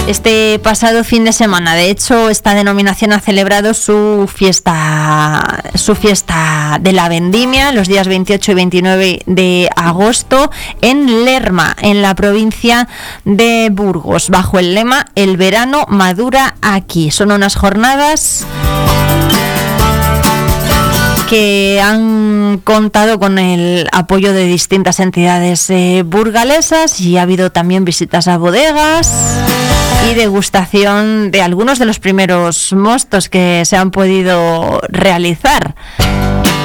este pasado fin de semana. De hecho, esta denominación ha celebrado su fiesta de la vendimia los días 28 y 29 de agosto en Lerma, en la provincia de Burgos, bajo el lema "El verano madura aquí". Son unas jornadas que han contado con el apoyo de distintas entidades burgalesas, y ha habido también visitas a bodegas y degustación de algunos de los primeros mostos que se han podido realizar.